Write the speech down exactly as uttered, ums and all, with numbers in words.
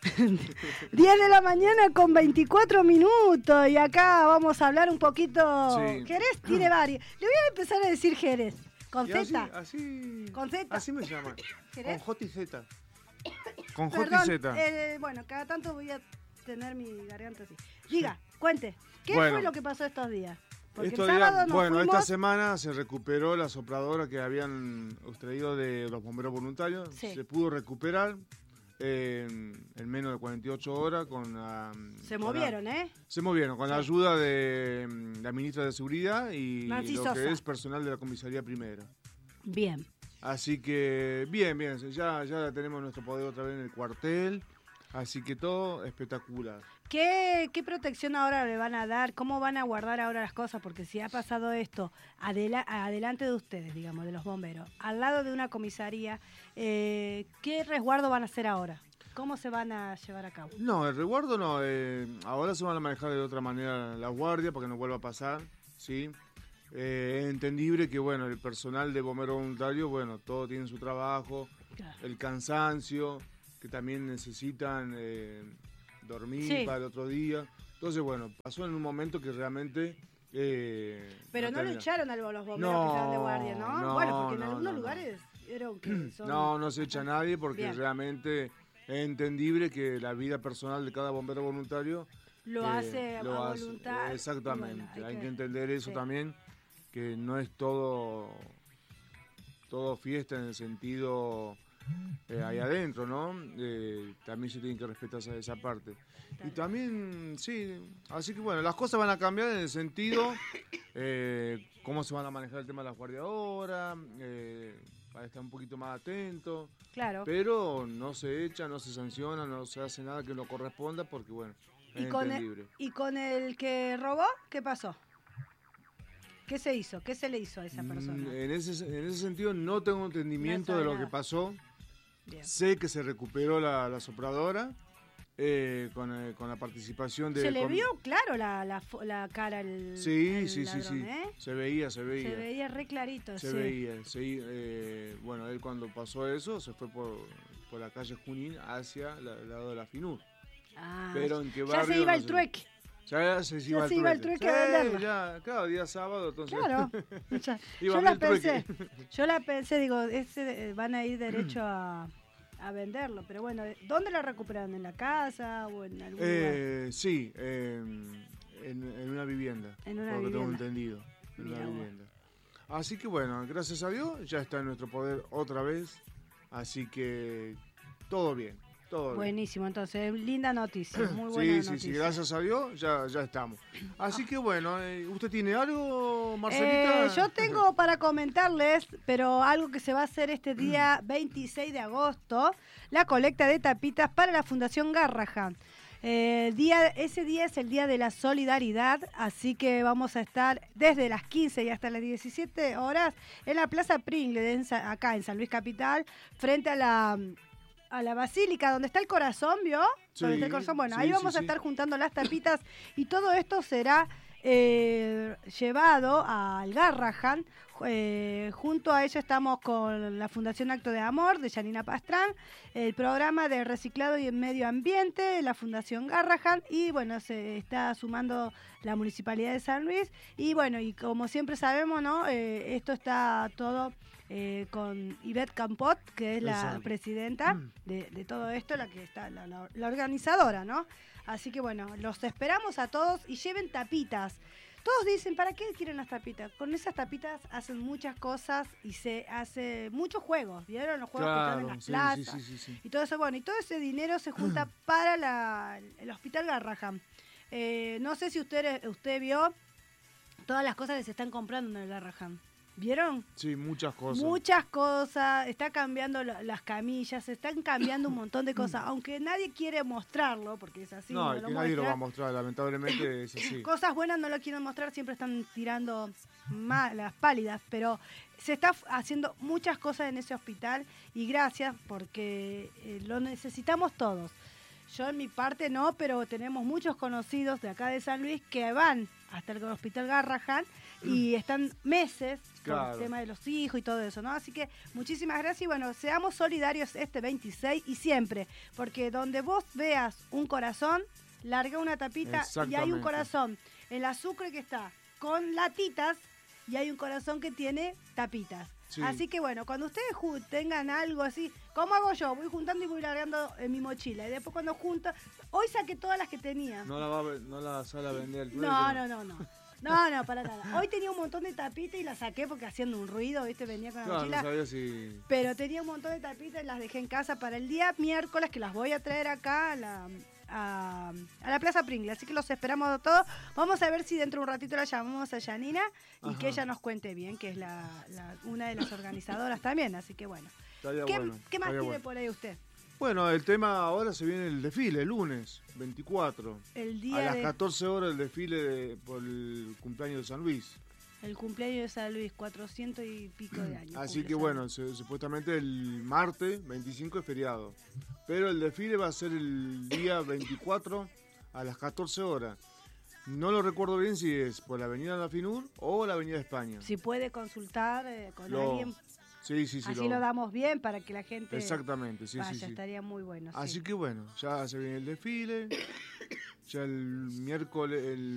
diez de la mañana con veinticuatro minutos y acá vamos a hablar un poquito. Sí. Jerez tiene varios. Le voy a empezar a decir Jerez. Con Y Z. Así, así, Con Z. así me llaman. ¿Jerez? Con J y Z. Con J Perdón, y Z. eh, bueno, cada tanto voy a tener mi garganta así. Diga, cuente, ¿qué Bueno. fue lo que pasó estos días? Porque Estos el sábado días- nos bueno, fuimos... esta semana se recuperó la sopladora que habían extraído de los bomberos voluntarios. Sí. Se pudo recuperar eh, en menos de cuarenta y ocho horas con la... Se con movieron, la- ¿eh? Se movieron con la Sí. ayuda de mm, la ministra de Seguridad y Nancy lo Sosa. que es personal de la comisaría primera. Bien. Así que bien, bien, ya, ya tenemos nuestro poder otra vez en el cuartel. Así que todo espectacular. ¿Qué, ¿Qué protección ahora le van a dar? ¿Cómo van a guardar ahora las cosas? Porque si ha pasado esto adela- adelante de ustedes, digamos, de los bomberos, al lado de una comisaría, eh, ¿qué resguardo van a hacer ahora? ¿Cómo se van a llevar a cabo? No, el resguardo no. eh, ahora se van a manejar de otra manera la guardia para que no vuelva a pasar, ¿sí? Eh, es entendible que, bueno, el personal de bombero voluntario, bueno, todo tiene su trabajo, Claro. el cansancio, que también necesitan eh, dormir Sí. para el otro día. Entonces, bueno, pasó en un momento que realmente... eh, Pero no lo tenía- echaron a los bomberos No, que estaban de guardia, ¿no? no, Bueno, porque en no, algunos no, no. lugares eran que son... No, no se echa a nadie porque Bien. realmente es entendible que la vida personal de cada bombero voluntario Lo eh, hace lo a hace. voluntad. Exactamente, y bueno, hay, que, entender eso sí. también, que no es todo todo fiesta en el sentido eh, ahí adentro, ¿no? Eh, también se tiene que respetar esa, esa parte. Y también, sí, así que bueno, las cosas van a cambiar en el sentido, eh, cómo se van a manejar el tema de las guardiadoras, eh, para estar un poquito más atentos. Claro. Pero no se echa, no se sanciona, no se hace nada que no corresponda porque, bueno, es ¿Y con, entendible. el, ¿Y con el que robó? ¿Qué pasó? ¿Qué se hizo? ¿Qué se le hizo a esa persona? Mm, En ese, en ese sentido no tengo entendimiento No sabe de lo nada. que pasó. Bien. Sé que se recuperó la, la sopladora eh, con, eh, con la participación de... Se le con- vio claro la, la, fo- la cara al, Sí, al sí, sí, ladrón, sí. ¿eh? Se veía, se veía. Se veía re clarito, Se sí. veía, sí, eh, bueno, él cuando pasó eso se fue por, por la calle Junín hacia la- el lado de la FINUR. Ah, Pero en qué ya barrio se iba no el sé. trueque. Ya se Ya iba al se iba al trueque. trueque a venderla. Sí, ya, claro, día sábado, entonces. Claro. Ya- Iba yo a la abrir el trueque. pensé, yo la pensé, digo, ese, eh, van a ir derecho a, a venderlo, pero bueno, ¿dónde la recuperaron? ¿En la casa o en algún lugar? Eh, sí, eh, en, en una vivienda. En una por lo que tengo vivienda. entendido. En Mirá una vos. vivienda. Así que bueno, gracias a Dios ya está en nuestro poder otra vez. Así que todo bien, todo bien. Buenísimo, entonces, linda noticia, muy buena Sí, noticia. sí, sí, gracias a Dios ya, ya estamos. Así que bueno, eh, ¿usted tiene algo, Marcelita? Eh, yo tengo para comentarles, pero algo que se va a hacer este día veintiséis de agosto, la colecta de tapitas para la Fundación Garrahan. Eh, día, ese día es el Día de la Solidaridad, así que vamos a estar desde las quince y hasta las diecisiete horas en la Plaza Pringle, de en Sa- acá en San Luis Capital, frente a la... a la basílica, donde está el corazón, ¿vio? Sí, Donde está el corazón. Bueno, sí, ahí sí, vamos a sí. estar juntando las tapitas y todo esto será eh, llevado al Garrahan. Eh, junto a ella estamos con la Fundación Acto de Amor de Yanina Pastrán, el programa de reciclado y medio ambiente, la Fundación Garrahan, y bueno, se está sumando la Municipalidad de San Luis. Y bueno, y como siempre sabemos, ¿no? Eh, esto está todo eh, con Ivette Campot, que es la Exacto. presidenta de, de todo esto, la que está, la, la- la organizadora, ¿no? Así que bueno, los esperamos a todos y lleven tapitas. Todos dicen, ¿para qué quieren las tapitas? Con esas tapitas hacen muchas cosas y se hace muchos juegos. ¿Vieron los juegos que están en Claro, las sí, plazas? sí, sí, sí, sí. Y todo eso, bueno, y todo ese dinero se junta para la- el Hospital Garrahan. Eh, no sé si usted, usted vio todas las cosas que se están comprando en el Garrahan. ¿Vieron? Sí, muchas cosas. Muchas cosas, está cambiando la- las camillas, se están cambiando un montón de cosas, aunque nadie quiere mostrarlo, porque es así, no, no es lo que nadie lo va a muestra. mostrar, lamentablemente es así. Cosas buenas no lo quieren mostrar, siempre están tirando malas, pálidas, pero se está f- haciendo muchas cosas en ese hospital y gracias porque eh, lo necesitamos todos. Yo en mi parte no, pero tenemos muchos conocidos de acá de San Luis que van hasta el Hospital Garrahan y están meses Claro. por el tema de los hijos y todo eso, ¿no? Así que muchísimas gracias y bueno, seamos solidarios este veintiséis y siempre, porque donde vos veas un corazón, larga una tapita y hay un Exactamente. corazón, el azúcar que está con latitas y hay un corazón que tiene tapitas. Sí. Así que bueno, cuando ustedes ju- tengan algo así, ¿cómo hago yo? Voy juntando y voy largando en mi mochila. Y después cuando junto, hoy saqué todas las que tenía. No la, va a, ve- no la sale a vender al No, precio. no, no, no. No, no, para nada. Hoy tenía un montón de tapitas y las saqué porque haciendo un ruido, ¿viste? Venía con la Claro, mochila. no sabía si... Pero tenía un montón de tapitas y las dejé en casa para el día miércoles, que las voy a traer acá a la, a, a la Plaza Pringle. Así que los esperamos a todos. Vamos a ver si dentro de un ratito la llamamos a Janina y Ajá. que ella nos cuente bien, que es la, la- una de las organizadoras también. Así que bueno. Estaría ¿Qué, bueno. qué más estaría tiene bueno. por ahí usted? Bueno, el tema ahora se viene el desfile, el lunes veinticuatro. El A día las de catorce horas el desfile de- por el cumpleaños de San Luis. el cumpleaños de San Luis, cuatrocientos y pico de años. Así cumple que San bueno, Luis. se- supuestamente el martes veinticinco es feriado. Pero el desfile va a ser el día veinticuatro a las catorce horas. No lo recuerdo bien si es por la avenida La Finur o la avenida España. Si puede consultar eh, con Lo- alguien, Sí, sí, sí. así lo... damos bien para que la gente Exactamente, sí, vaya, sí, sí. estaría muy bueno. Así sí. que bueno, ya se viene el desfile. Ya el miércoles, el